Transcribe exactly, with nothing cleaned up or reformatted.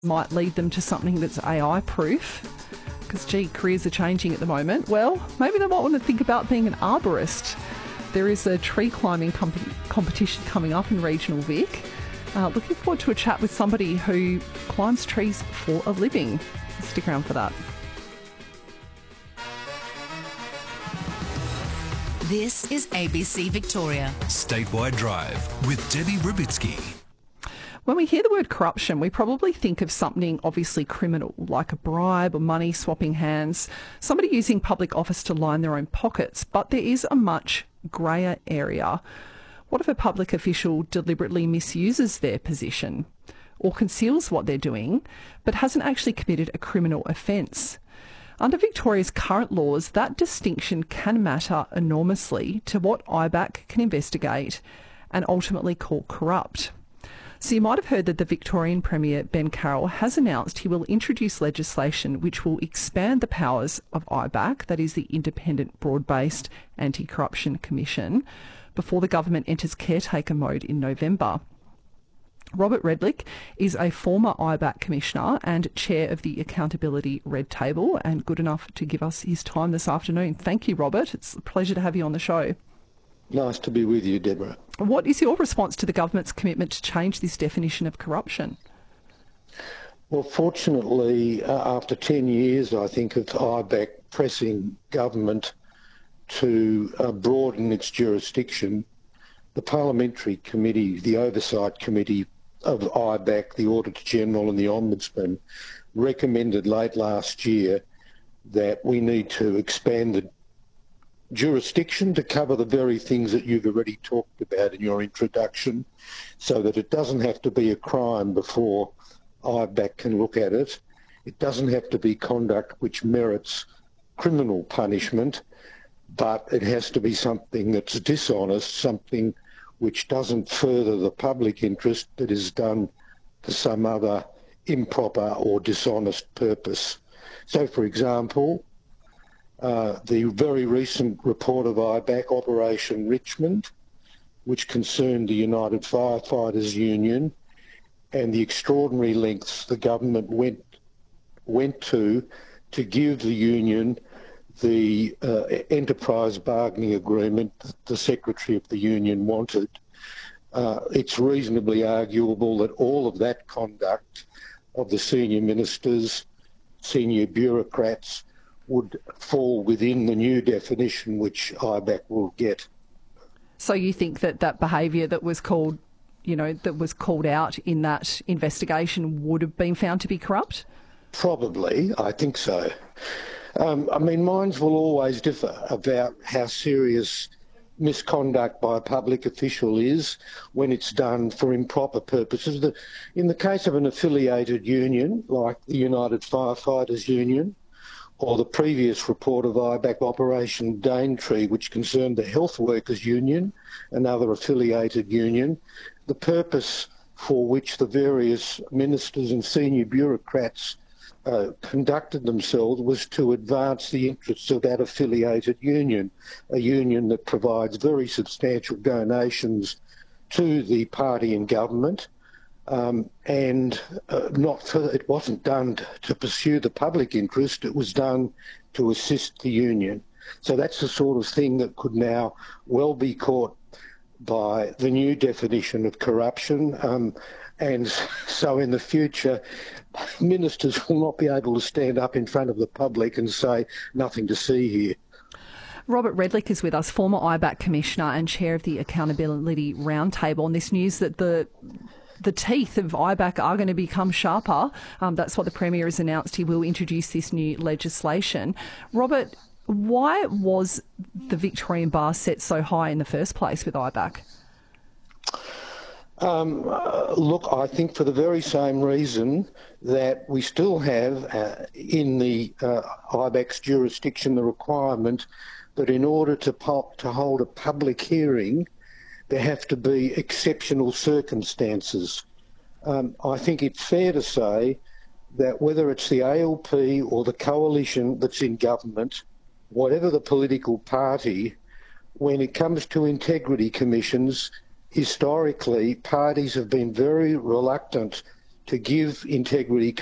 might lead them to something that's A I proof, because gee, careers are changing at the moment. Well, maybe they might want to think about being an arborist. There is a tree climbing comp- competition coming up in regional Vic. Uh, looking forward to a chat with somebody who climbs trees for a living. Stick around for that. This is A B C Victoria. Statewide Drive with Debbie Rubitsky. When we hear the word corruption, we probably think of something obviously criminal, like a bribe or money swapping hands, somebody using public office to line their own pockets. But there is a much greyer area. What if a public official deliberately misuses their position or conceals what they're doing, but hasn't actually committed a criminal offence? Under Victoria's current laws, that distinction can matter enormously to what I B A C can investigate and ultimately call corrupt. So you might have heard that the Victorian Premier, Ben Carroll, has announced he will introduce legislation which will expand the powers of I B A C, that is the Independent Broad-Based Anti-Corruption Commission, before the government enters caretaker mode in November. Robert Redlich is a former I B A C Commissioner and Chair of the Accountability Red Table, and good enough to give us his time this afternoon. Thank you, Robert. It's a pleasure to have you on the show. Nice to be with you, Deborah. What is your response to the government's commitment to change this definition of corruption? Well, fortunately, uh, after ten years, I think, of I B A C pressing government to uh, broaden its jurisdiction, the Parliamentary Committee, the Oversight Committee of I B A C, the Auditor General and the Ombudsman, recommended late last year that we need to expand the jurisdiction to cover the very things that you've already talked about in your introduction, so that it doesn't have to be a crime before I B A C can look at it. It doesn't have to be conduct which merits criminal punishment, but it has to be something that's dishonest, something which doesn't further the public interest, that is done for some other improper or dishonest purpose. So, for example, Uh, the very recent report of I B A C, Operation Richmond, which concerned the United Firefighters Union, and the extraordinary lengths the government went went to to give the union the uh, enterprise bargaining agreement that the Secretary of the Union wanted. Uh, it's reasonably arguable that all of that conduct of the senior ministers, senior bureaucrats, would fall within the new definition which I B A C will get. So you think that that behaviour that was called, you know, that was called out in that investigation would have been found to be corrupt? Probably, I think so. Um, I mean, minds will always differ about how serious misconduct by a public official is when it's done for improper purposes. The, in the case of an affiliated union, like the United Firefighters Union, or the previous report of I B A C Operation Daintree, which concerned the Health Workers Union, another affiliated union, the purpose for which the various ministers and senior bureaucrats uh, conducted themselves was to advance the interests of that affiliated union, a union that provides very substantial donations to the party in government. Um, and uh, not for, it wasn't done to, to pursue the public interest, it was done to assist the union. So that's the sort of thing that could now well be caught by the new definition of corruption. Um, and so in the future, ministers will not be able to stand up in front of the public and say, nothing to see here. Robert Redlich is with us, former I B A C Commissioner and Chair of the Accountability Roundtable, on this news that the The teeth of I B A C are going to become sharper. Um, that's what the Premier has announced. He will introduce this new legislation. Robert, why was the Victorian bar set so high in the first place with I B A C? Um, uh, look, I think for the very same reason that we still have uh, in the uh, I B A C's jurisdiction the requirement that in order to, po- to hold a public hearing, there have to be exceptional circumstances. Um, I think it's fair to say that whether it's the A L P or the coalition that's in government, whatever the political party, when it comes to integrity commissions, historically parties have been very reluctant to give integrity